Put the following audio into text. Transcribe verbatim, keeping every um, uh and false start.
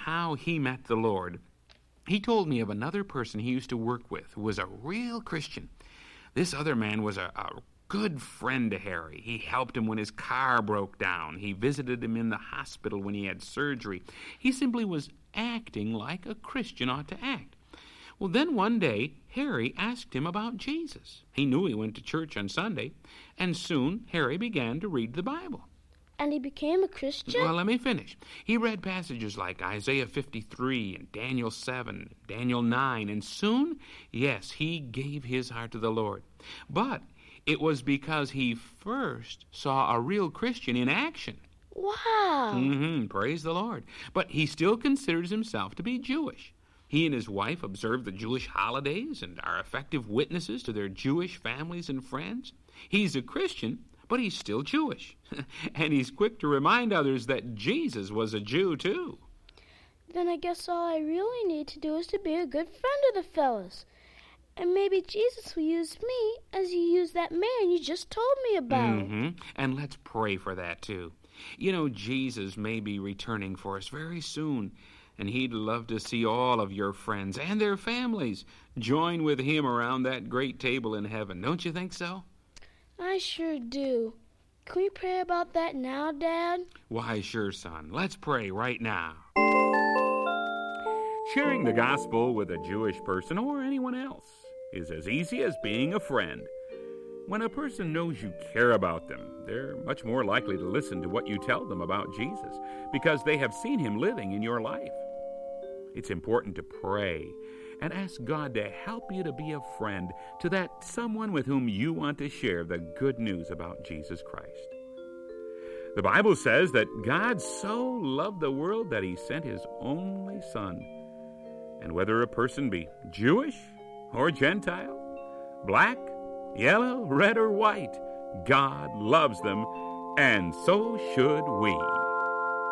how he met the Lord, he told me of another person he used to work with who was a real Christian. This other man was a, a good friend to Harry. He helped him when his car broke down. He visited him in the hospital when he had surgery. He simply was acting like a Christian ought to act. Well, then one day, Harry asked him about Jesus. He knew he went to church on Sunday, and soon Harry began to read the Bible. And he became a Christian? Well, let me finish. He read passages like Isaiah fifty-three and Daniel seven, Daniel nine, and soon, yes, he gave his heart to the Lord. But it was because he first saw a real Christian in action. Wow. Mm-hmm, praise the Lord. But he still considers himself to be Jewish. He and his wife observe the Jewish holidays and are effective witnesses to their Jewish families and friends. He's a Christian, but he's still Jewish. And he's quick to remind others that Jesus was a Jew, too. Then I guess all I really need to do is to be a good friend of the fellas. And maybe Jesus will use me as he used that man you just told me about. Mm-hmm. And let's pray for that, too. You know, Jesus may be returning for us very soon, and he'd love to see all of your friends and their families join with him around that great table in heaven. Don't you think so? I sure do. Can we pray about that now, Dad? Why, sure, son. Let's pray right now. Sharing the gospel with a Jewish person or anyone else is as easy as being a friend. When a person knows you care about them, they're much more likely to listen to what you tell them about Jesus because they have seen him living in your life. It's important to pray and ask God to help you to be a friend to that someone with whom you want to share the good news about Jesus Christ. The Bible says that God so loved the world that he sent his only Son. And whether a person be Jewish or Gentile, black, yellow, red, or white, God loves them, and so should we.